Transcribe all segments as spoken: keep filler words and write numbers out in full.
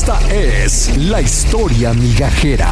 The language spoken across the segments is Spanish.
Esta es la historia migajera.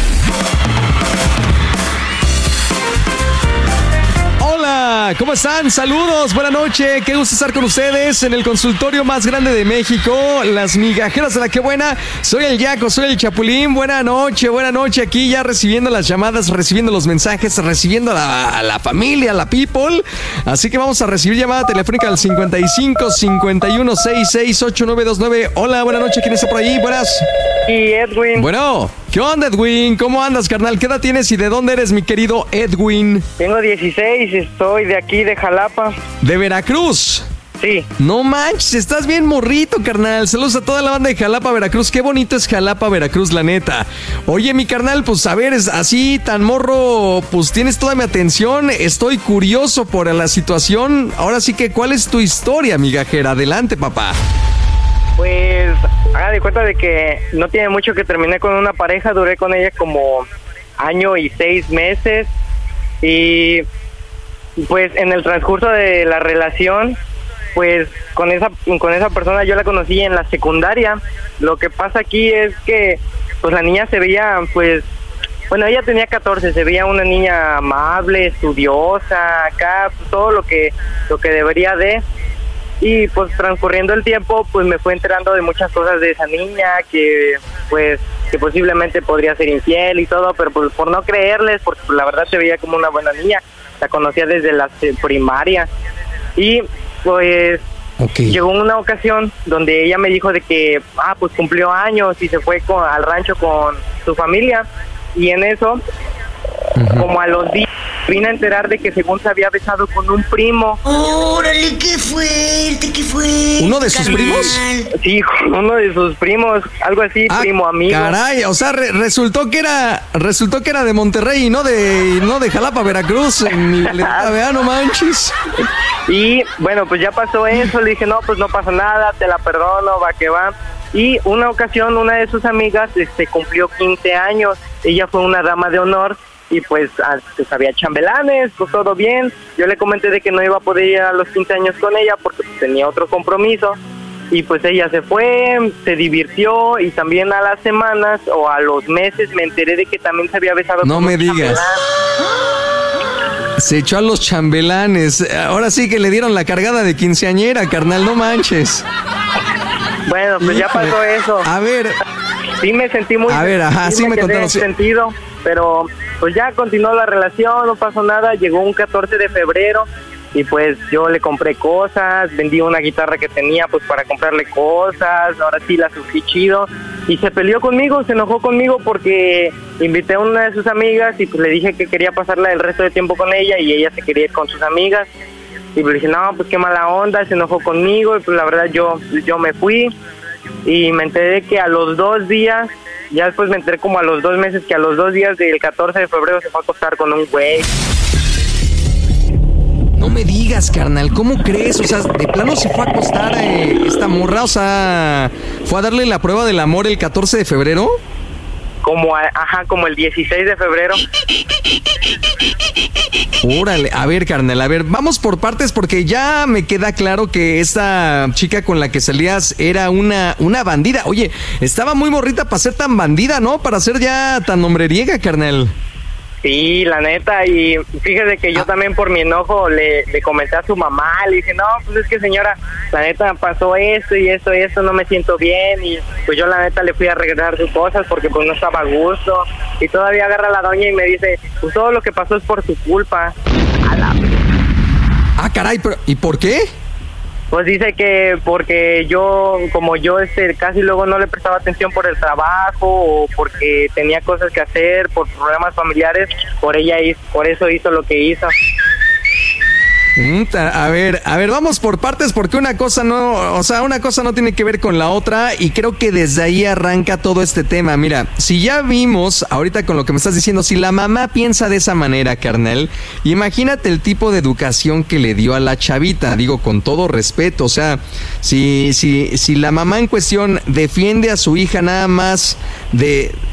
Hola, ¿cómo están? Saludos, buena noche, qué gusto estar con ustedes en el consultorio más grande de México, las migajeras de la que buena. Soy el Yaco, soy el Chapulín, buena noche, buena noche, aquí ya recibiendo las llamadas, recibiendo los mensajes, recibiendo a la, a la familia, a la people. Así que vamos a recibir llamada telefónica al cincuenta y cinco, cincuenta y uno, sesenta y seis, ochenta y nueve veintinueve. Hola, buena noche, ¿quién está por ahí? Buenas. Y Edwin. Bueno, ¿qué onda, Edwin? ¿Cómo andas, carnal? ¿Qué edad tienes y de dónde eres, mi querido Edwin? Tengo dieciséis, estoy de aquí, de Jalapa. ¿De Veracruz? Sí. No manches, estás bien morrito, carnal. Saludos a toda la banda de Jalapa, Veracruz. Qué bonito es Jalapa, Veracruz, la neta. Oye, mi carnal, pues a ver, es así tan morro, pues tienes toda mi atención. Estoy curioso por la situación. Ahora sí que, ¿cuál es tu historia, migajera? Adelante, papá. Pues, haga de cuenta de que no tiene mucho que terminé con una pareja. Duré con ella como año y seis meses. Y pues en el transcurso de la relación, pues con esa con esa persona yo la conocí en la secundaria. Lo que pasa aquí es que pues la niña se veía, pues, bueno, ella tenía catorce, se veía una niña amable, estudiosa, acá, pues, todo lo que lo que debería de. Y pues transcurriendo el tiempo, pues me fue enterando de muchas cosas de esa niña, que pues que posiblemente podría ser infiel y todo, pero pues por no creerles, porque pues, la verdad se veía como una buena niña. La conocía desde la primaria. Y pues okay. Llegó una ocasión donde ella me dijo de que, ah, pues cumplió años y se fue con, al rancho con su familia. Y en eso, uh-huh. como a los días, vine a enterar de que según se había besado con un primo. ¡Órale, qué fuerte, qué fuerte! ¿Uno de sus carnal. primos? Sí, uno de sus primos, algo así, ah, primo amigo. Caray, o sea, re- resultó que era resultó que era de Monterrey y no de no de Jalapa, Veracruz. En la vea, no manches. Y bueno, pues ya pasó eso, le dije, no, pues no pasa nada, te la perdono, va que va. Y una ocasión, una de sus amigas este, cumplió quince años, ella fue una dama de honor. Y pues, pues había chambelanes, pues todo bien. Yo le comenté de que no iba a poder ir a los quince años con ella porque pues, tenía otro compromiso. Y pues ella se fue, se divirtió y también a las semanas o a los meses me enteré de que también se había besado no con me un digas. chambelán. Se echó a los chambelanes. Ahora sí que le dieron la cargada de quinceañera, carnal, no manches. Bueno, pues ya pasó eso. A ver. Sí me sentí muy... A ver, ajá, sí, sí me, me contaron. sentido, pero pues ya continuó la relación, no pasó nada. Llegó un catorce de febrero y pues yo le compré cosas, vendí una guitarra que tenía pues para comprarle cosas, ahora sí la sufrí chido. Y se peleó conmigo, se enojó conmigo porque invité a una de sus amigas y pues le dije que quería pasarla el resto de tiempo con ella y ella se quería ir con sus amigas. Y pues le dije, no, pues qué mala onda, se enojó conmigo y pues la verdad yo, yo me fui. Y me enteré que a los dos días, ya después me enteré como a los dos meses, que a los dos días del catorce de febrero se fue a acostar con un güey. No me digas, carnal, ¿cómo crees? O sea, de plano se fue a acostar eh, esta morra, o sea, fue a darle la prueba del amor el catorce de febrero. Como, a, ajá, como el dieciséis de febrero. Órale, a ver, carnal, a ver, vamos por partes porque ya me queda claro que esta chica con la que salías era una, una bandida. Oye, estaba muy morrita para ser tan bandida, ¿no? Para ser ya tan hombreriega, carnal. Sí, la neta, y fíjese que yo ah. también por mi enojo le, le comenté a su mamá, le dije, no, pues es que señora, la neta pasó esto y esto y esto, no me siento bien, y pues yo la neta le fui a arreglar sus cosas porque pues no estaba a gusto, y todavía agarra a la doña y me dice, pues todo lo que pasó es por su culpa. A la... Ah, caray, pero ¿y por qué? Pues dice que porque yo, como yo este casi luego no le prestaba atención por el trabajo o porque tenía cosas que hacer, por problemas familiares, por ella hizo, por eso hizo lo que hizo. A ver, a ver, vamos por partes porque una cosa no, o sea, una cosa no tiene que ver con la otra y creo que desde ahí arranca todo este tema. Mira, si ya vimos ahorita con lo que me estás diciendo, si la mamá piensa de esa manera, carnal, imagínate el tipo de educación que le dio a la chavita, digo con todo respeto, o sea, si, si, si la mamá en cuestión defiende a su hija nada más de,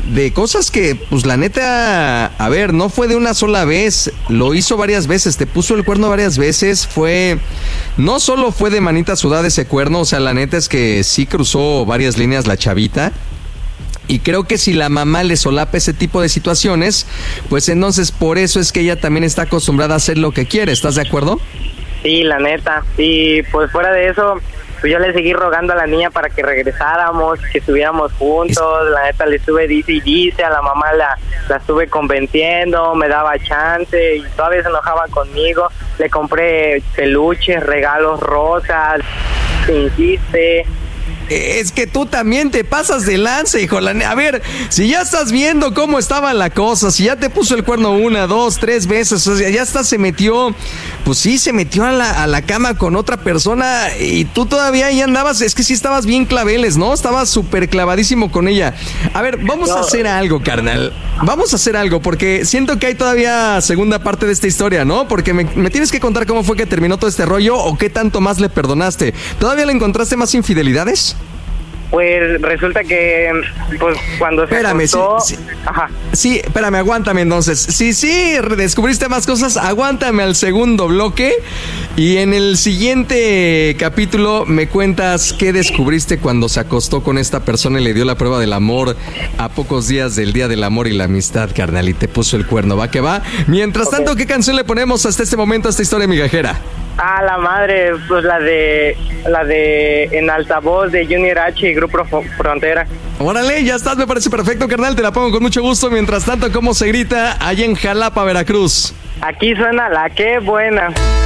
de cosas que, pues la neta, a ver, no fue de una sola vez, lo hizo varias veces, te puso el cuerno varias veces, fue, no solo fue de manita sudada ese cuerno, o sea, la neta es que sí cruzó varias líneas la chavita. Y creo que si la mamá le solapa ese tipo de situaciones, pues entonces por eso es que ella también está acostumbrada a hacer lo que quiere, ¿estás de acuerdo? Sí, la neta. Y pues fuera de eso, pues yo le seguí rogando a la niña para que regresáramos, que estuviéramos juntos. Es... La neta le estuve dice y dice, a la mamá la, la estuve convenciendo, me daba chance y todavía se enojaba conmigo. Le compré peluches, regalos, rosas, insiste. Es que tú también te pasas de lanza, hijo. A ver, si ya estás viendo cómo estaba la cosa, si ya te puso el cuerno una, dos, tres veces, o sea, ya hasta se metió, pues sí, se metió a la, a la cama con otra persona y tú todavía ahí andabas, es que sí estabas bien claveles, ¿no? Estabas súper clavadísimo con ella. A ver, vamos no. a hacer algo, carnal. Vamos a hacer algo, porque siento que hay todavía segunda parte de esta historia, ¿no? Porque me, me tienes que contar cómo fue que terminó todo este rollo o qué tanto más le perdonaste. ¿Todavía le encontraste más infidelidades? Pues resulta que, pues cuando se espérame, acostó... Sí, sí, Ajá. sí, espérame, aguántame entonces. Sí, sí, descubriste más cosas, aguántame al segundo bloque. Y en el siguiente capítulo me cuentas qué descubriste cuando se acostó con esta persona y le dio la prueba del amor a pocos días del Día del Amor y la Amistad, carnal, y te puso el cuerno, ¿va que va? Mientras okay. tanto, ¿qué canción le ponemos hasta este momento a esta historia migajera? Ah, la madre, pues la de la de En Altavoz de Junior H y Grupo Frontera. Órale, ya estás, me parece perfecto, carnal, te la pongo con mucho gusto. Mientras tanto, ¿cómo se grita allá en Jalapa, Veracruz? Aquí suena La Qué Buena.